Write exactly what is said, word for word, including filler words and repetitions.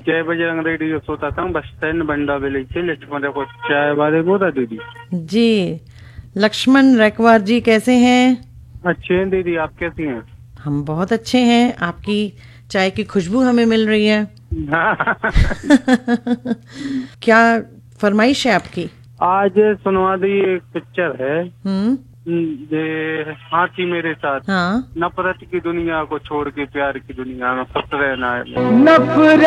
जय बजरंग रेडियो सोता था बस स्टैंड बंडा विलेज से लक्ष्मण को चाय वाले बोला दीदी। जी लक्ष्मण रेकवार जी कैसे हैं? अच्छे हैं दीदी, आप कैसी हैं? हम बहुत अच्छे हैं, आपकी चाय की खुशबू हमें मिल रही है। क्या फरमाइश है आपकी? आज सुनवा दी एक पिक्चर है हम्म ये हाथी मेरे साथ। हाँ नफरत की दुनिया को छोड़ के प्यार की दुनिया में खुश रहना है। नफरत